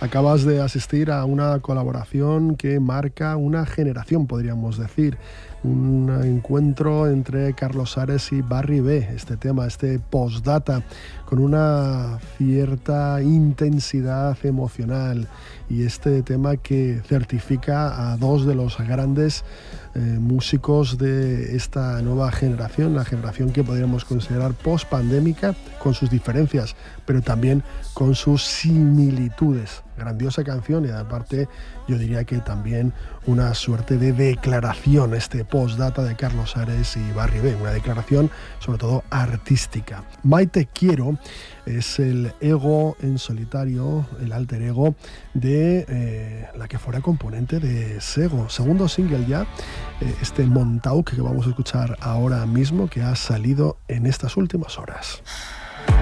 Acabas de asistir a una colaboración que marca una generación, podríamos decir. Un encuentro entre Carlos Ares y Barry B. Este tema, este postdata, con una cierta intensidad emocional, y este tema que certifica a dos de los grandes músicos de esta nueva generación, la generación que podríamos considerar post-pandémica, con sus diferencias, pero también con sus similitudes. Grandiosa canción, y aparte yo diría que también una suerte de declaración, este postdata de Carlos Ares y Barry B, una declaración sobre todo artística. Maite Quiero es el ego en solitario, el alter ego de la que fuera componente de Sego. Segundo single ya, este Montauk que vamos a escuchar ahora mismo, que ha salido en estas últimas horas.